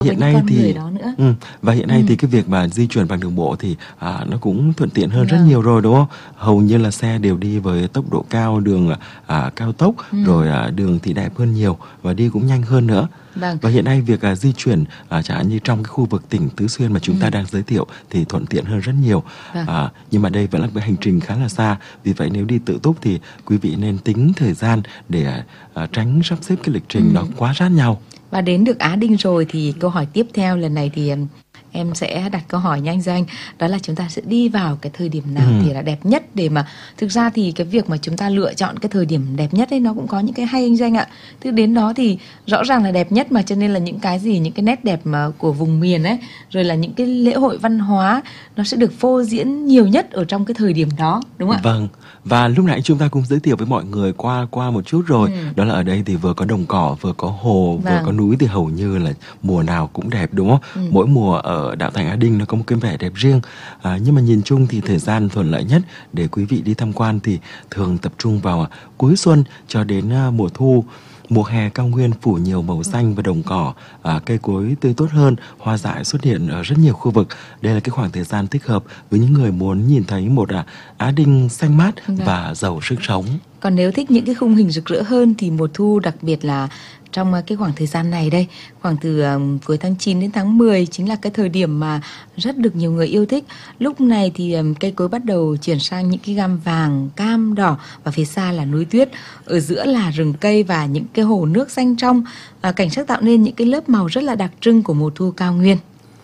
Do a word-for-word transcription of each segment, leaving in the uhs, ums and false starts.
Hiện với những nay con người thì đó nữa. ừm, và hiện nay Ừm. thì cái việc mà di chuyển bằng đường bộ thì, à, nó cũng thuận tiện hơn rất Vâng. nhiều rồi, đúng không? Hầu như là xe đều đi với tốc độ cao, đường, à, cao tốc, Ừm. rồi, à, đường thì đẹp hơn nhiều và đi cũng nhanh hơn nữa. Vâng. Và hiện nay việc, à, di chuyển, à, chẳng hạn như trong cái khu vực tỉnh Tứ Xuyên mà chúng ta Ừm. đang giới thiệu thì thuận tiện hơn rất nhiều. Vâng. À, nhưng mà đây vẫn là cái hành trình khá là xa, vì vậy nếu đi tự túc thì quý vị nên tính thời gian để, à, à, tránh sắp xếp cái lịch trình nó Ừm. quá sát nhau. Và đến được Á Đinh rồi thì câu hỏi tiếp theo lần này thì, ừm, em sẽ đặt câu hỏi nhanh cho anh. Đó là chúng ta sẽ đi vào cái thời điểm nào Ừm. thì là đẹp nhất để mà thực ra thì cái việc mà chúng ta lựa chọn cái thời điểm đẹp nhất ấy nó cũng có những cái hay anh Doanh ạ. Tức đến đó thì rõ ràng là đẹp nhất mà, cho nên là những cái gì, những cái nét đẹp mà của vùng miền ấy, rồi là những cái lễ hội văn hóa nó sẽ được phô diễn nhiều nhất ở trong cái thời điểm đó, đúng không ạ? Vâng, và lúc nãy chúng ta cũng giới thiệu với mọi người qua qua một chút rồi. Ừm. Đó là ở đây thì vừa có đồng cỏ, vừa có hồ, vừa có Vâng. núi thì hầu như là mùa nào cũng đẹp, đúng không? Ừm. Mỗi mùa ở Đạo Thành Á Đinh nó có một cái vẻ đẹp riêng. À, nhưng mà nhìn chung thì thời gian thuận lợi nhất để quý vị đi tham quan thì thường tập trung vào cuối xuân cho đến, a, mùa thu. Mùa hè cao nguyên phủ nhiều màu xanh và đồng cỏ, à, cây cối tươi tốt hơn, hoa dại xuất hiện ở rất nhiều khu vực. Đây là cái khoảng thời gian thích hợp với những người muốn nhìn thấy một, à, Á Đinh xanh mát Vâng. và giàu sức sống. Còn nếu thích những cái khung hình rực rỡ hơn thì mùa thu, đặc biệt là trong cái khoảng thời gian này đây, khoảng từ um, cuối tháng chín đến tháng mười chính là cái thời điểm mà rất được nhiều người yêu thích. Lúc này thì um, cây cối bắt đầu chuyển sang những cái gam vàng, cam, đỏ và phía xa là núi tuyết. Ở giữa là rừng cây và những cái hồ nước xanh trong. À, cảnh sắc tạo nên những cái lớp màu rất là đặc trưng của mùa thu cao nguyên.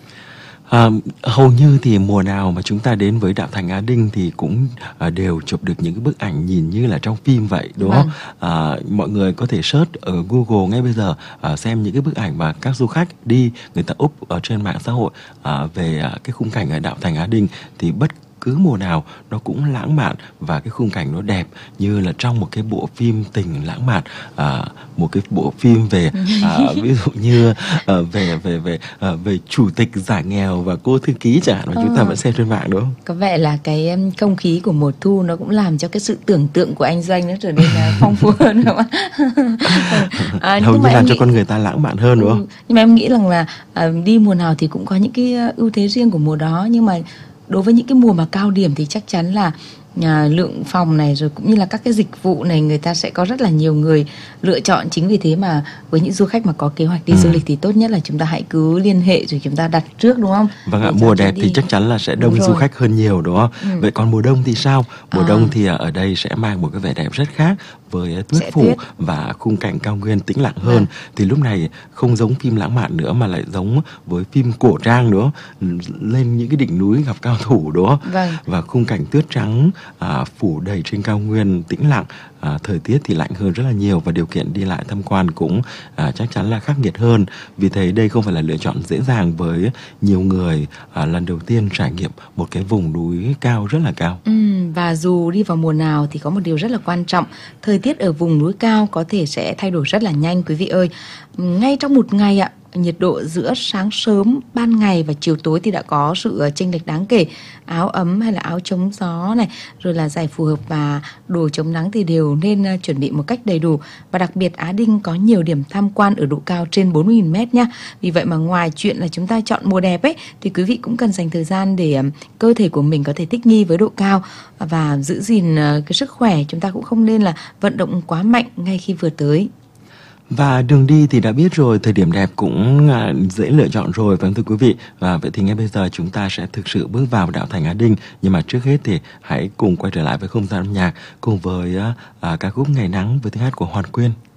À, hầu như thì mùa nào mà chúng ta đến với Đạo Thành Á Đinh thì cũng, à, đều chụp được những cái bức ảnh nhìn như là trong phim vậy, đúng Vâng. không? À, mọi người có thể search ở Google ngay bây giờ, à, xem những cái bức ảnh mà các du khách đi, người ta up ở trên mạng xã hội, à, về, à, cái khung cảnh ở Đạo Thành Á Đinh thì bất cứ mùa nào nó cũng lãng mạn và cái khung cảnh nó đẹp như là trong một cái bộ phim tình lãng mạn, à, một cái bộ phim về, à, ví dụ như, ờ, về về về, ờ, về chủ tịch giải nghèo và cô thư ký chẳng hạn mà chúng ta Ờ. vẫn xem trên mạng, đúng không? Có vẻ là cái um, không khí của mùa thu nó cũng làm cho cái sự tưởng tượng của anh Doanh nó trở nên là phong phú hơn, đúng không ạ? À, Hầu nhưng như mà làm em cho nghĩ con người ta lãng mạn hơn, đúng không? ừ, nhưng mà em nghĩ rằng là à, đi mùa nào thì cũng có những cái uh, ưu thế riêng của mùa đó, nhưng mà đối với những cái mùa mà cao điểm thì chắc chắn là à, lượng phòng này rồi cũng như là các cái dịch vụ này người ta sẽ có rất là nhiều người lựa chọn. Chính vì thế mà với những du khách mà có kế hoạch đi Ừ. du lịch thì tốt nhất là chúng ta hãy cứ liên hệ rồi chúng ta đặt trước, đúng không? Vâng Để ạ, cho mùa chuyến đẹp đi. thì chắc chắn là sẽ Đúng đông du rồi. khách hơn nhiều, đúng không? Ừ. Vậy còn mùa đông thì sao? Mùa À. đông thì à, ở đây sẽ mang một cái vẻ đẹp rất khác với tuyết Sẽ phủ tuyết. và khung cảnh cao nguyên tĩnh lặng hơn. Vâng. Thì lúc này không giống phim lãng mạn nữa mà lại giống với phim cổ trang nữa. Lên những cái đỉnh núi gặp cao thủ, đúng không? Vâng. Và khung cảnh tuyết trắng à, phủ đầy trên cao nguyên tĩnh lặng. À, thời tiết thì lạnh hơn rất là nhiều và điều kiện đi lại tham quan cũng à, chắc chắn là khắc nghiệt hơn. Vì thế đây không phải là lựa chọn dễ dàng với nhiều người à, lần đầu tiên trải nghiệm một cái vùng núi cao rất là cao. Ừ, và dù đi vào mùa nào thì có một điều rất là quan trọng, thời tiết ở vùng núi cao có thể sẽ thay đổi rất là nhanh quý vị ơi. Ngay trong một ngày ạ, nhiệt độ giữa sáng sớm, ban ngày và chiều tối thì đã có sự chênh lệch đáng kể. Áo ấm hay là áo chống gió này, rồi là giày phù hợp và đồ chống nắng thì đều nên chuẩn bị một cách đầy đủ. Và đặc biệt Á Đinh có nhiều điểm tham quan ở độ cao trên bốn mươi nghìn mét nha. Vì vậy mà ngoài chuyện là chúng ta chọn mùa đẹp ấy, thì quý vị cũng cần dành thời gian để cơ thể của mình có thể thích nghi với độ cao và giữ gìn cái sức khỏe. Chúng ta cũng không nên là vận động quá mạnh ngay khi vừa tới. Và đường đi thì đã biết rồi, thời điểm đẹp cũng à, dễ lựa chọn rồi. Vâng thưa quý vị, và vậy thì ngay bây giờ chúng ta sẽ thực sự bước vào Đạo Thành Á Đinh. Nhưng mà trước hết thì hãy cùng quay trở lại với không gian âm nhạc cùng với à, ca khúc Ngày Nắng với tiếng hát của Hoàn Quyên.